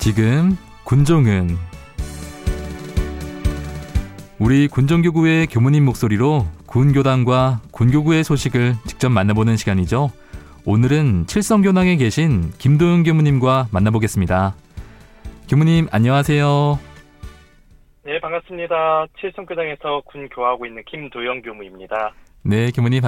지금 군종은 우리 군종교구의 교무님 목소리로 군교단과 군교구의 소식을 직접 만나보는 시간이죠. 오늘은 칠성교당에 계신 김도영 교무님과 만나보겠습니다. 교무님 안녕하세요. 네, 반갑습니다. 칠성교당에서 군교하고 있는 김도영 교무입니다. 네, 교무님